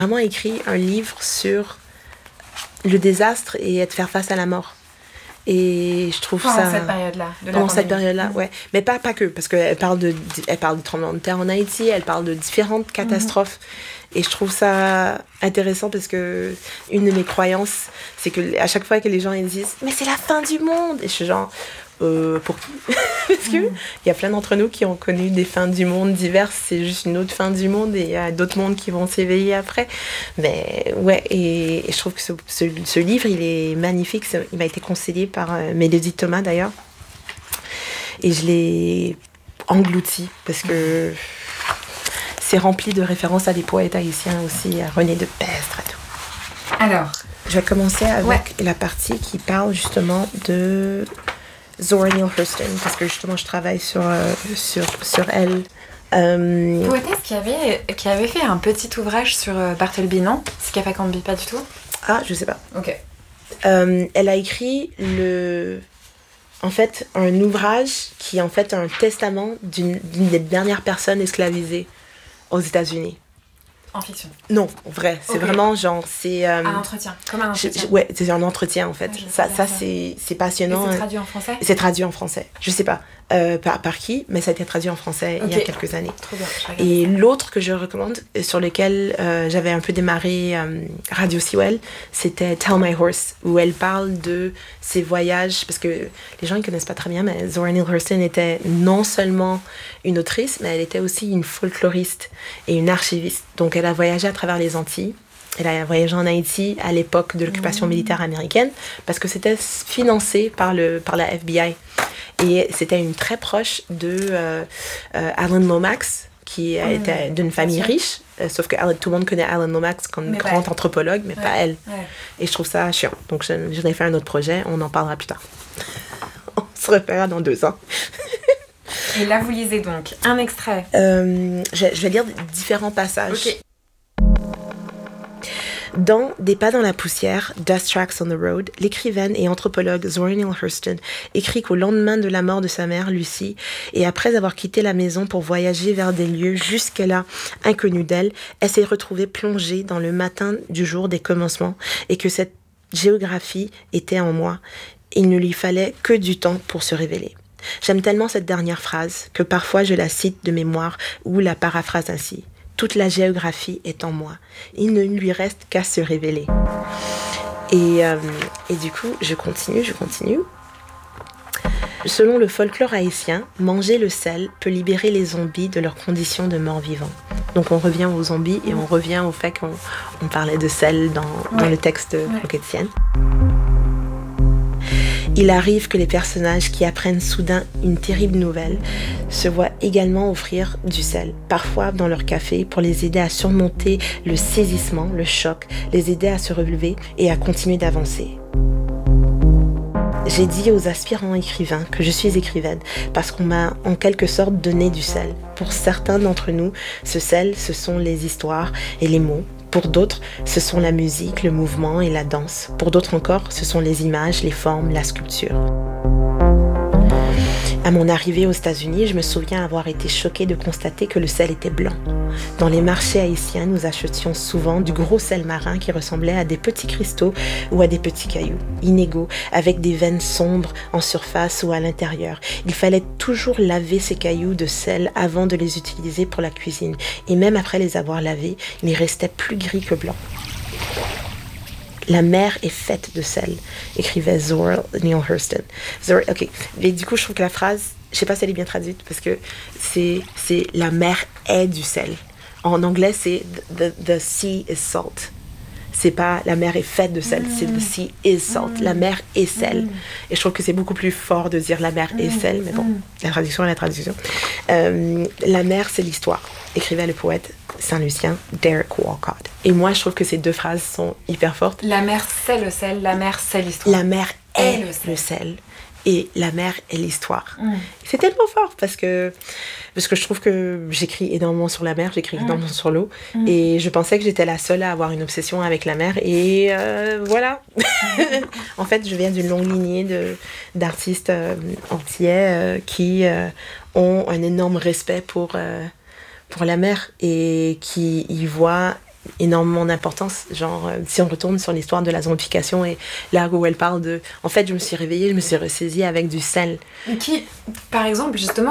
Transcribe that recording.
Vraiment écrit un livre sur le désastre et faire face à la mort. Et je trouve pendant cette période-là, pendant cette période-là, ouais. Mais pas que, parce qu'elle parle de tremblements de terre en Haïti, elle parle de différentes catastrophes. Et je trouve ça intéressant parce que une de mes croyances, c'est que à chaque fois que les gens ils disent « Mais c'est la fin du monde !» Et je suis genre pour qui? Parce que il y a plein d'entre nous qui ont connu des fins du monde diverses, c'est juste une autre fin du monde et il y a d'autres mondes qui vont s'éveiller après. Mais ouais, et je trouve que ce livre, il est magnifique. Il m'a été conseillé par Mélodie Thomas d'ailleurs. Et je l'ai englouti parce que c'est rempli de références à des poètes haïtiens aussi, à René de Pestre et tout. Alors, je vais commencer avec la partie qui parle justement de Zora Neale Hurston, parce que justement je travaille sur elle. Poétesse qui avait fait un petit ouvrage sur Bartleby, non? Skapa Cambi, pas du tout? Ah, je sais pas. Ok. Elle a écrit en fait un ouvrage qui est en fait un testament d'une des dernières personnes esclavisées aux États-Unis. En fiction? Non, vrai. C'est vraiment genre... c'est un entretien, comme un entretien. Ouais, c'est un entretien en fait. Ouais, ça c'est passionnant. Et c'est traduit en français? C'est traduit en français. Je sais pas par qui, mais ça a été traduit en français il y a quelques années. Trop bien. Et l'autre que je recommande, sur lequel j'avais un peu démarré Radio Sewell, c'était Tell My Horse, où elle parle de ses voyages, parce que les gens ne connaissent pas très bien, mais Zora Neale Hurston était non seulement une autrice, mais elle était aussi une folkloriste et une archiviste. Donc elle a voyagé à travers les Antilles. Elle a voyagé en Haïti à l'époque de l'occupation militaire américaine parce que c'était financé par la FBI. Et c'était une très proche de Alan Lomax, qui était d'une famille riche, sauf que tout le monde connaît Alan Lomax comme grand anthropologue, mais pas elle. Ouais. Et je trouve ça chiant. Donc je vais faire un autre projet, on en parlera plus tard. On se reverra dans 2 ans. Et là, vous lisez donc un extrait. Je vais lire différents passages. Ok. Dans Des pas dans la poussière, Dust Tracks on the Road, l'écrivaine et anthropologue Zora Neale Hurston écrit qu'au lendemain de la mort de sa mère, Lucie, et après avoir quitté la maison pour voyager vers des lieux jusque-là inconnus d'elle, elle s'est retrouvée plongée dans le matin du jour des commencements et que cette géographie était en moi. Il ne lui fallait que du temps pour se révéler. J'aime tellement cette dernière phrase que parfois je la cite de mémoire ou la paraphrase ainsi. Toute la géographie est en moi. Il ne lui reste qu'à se révéler. Et du coup, je continue. Selon le folklore haïtien, manger le sel peut libérer les zombies de leurs conditions de mort-vivant. Donc on revient aux zombies et on revient au fait qu'on parlait de sel dans le texte Pocketienne. Il arrive que les personnages qui apprennent soudain une terrible nouvelle se voient également offrir du sel, parfois dans leur café, pour les aider à surmonter le saisissement, le choc, les aider à se relever et à continuer d'avancer. J'ai dit aux aspirants écrivains que je suis écrivaine parce qu'on m'a en quelque sorte donné du sel. Pour certains d'entre nous, ce sel, ce sont les histoires et les mots. Pour d'autres, ce sont la musique, le mouvement et la danse. Pour d'autres encore, ce sont les images, les formes, la sculpture. À mon arrivée aux États-Unis, je me souviens avoir été choquée de constater que le sel était blanc. Dans les marchés haïtiens, nous achetions souvent du gros sel marin qui ressemblait à des petits cristaux ou à des petits cailloux, inégaux, avec des veines sombres en surface ou à l'intérieur. Il fallait toujours laver ces cailloux de sel avant de les utiliser pour la cuisine. Et même après les avoir lavés, ils restaient plus gris que blancs. La mer est faite de sel, écrivait Zora Neale Hurston. Ok, mais du coup, je trouve que la phrase, je sais pas si elle est bien traduite, parce que c'est la mer est du sel. En anglais, c'est the sea is salt. C'est pas la mer est faite de sel, c'est the sea is salt. La mer est sel. Et je trouve que c'est beaucoup plus fort de dire la mer est sel, mais bon, la traduction est la traduction. La mer, c'est l'histoire, écrivait le poète Saint-Lucien, Derek Walcott. Et moi, je trouve que ces 2 phrases sont hyper fortes. La mer, c'est le sel. La mer, c'est l'histoire. La mer est le sel. Et la mer est l'histoire. C'est tellement fort parce que je trouve que j'écris énormément sur la mer, j'écris énormément sur l'eau. Et je pensais que j'étais la seule à avoir une obsession avec la mer. Et voilà. En fait, je viens d'une longue lignée d'artistes antillais qui ont un énorme respect pour la mer et qui y voient énormément d'importance. Genre, si on retourne sur l'histoire de la zombification et là où elle parle de... En fait, je me suis réveillée, je me suis ressaisie avec du sel. Qui, par exemple, justement,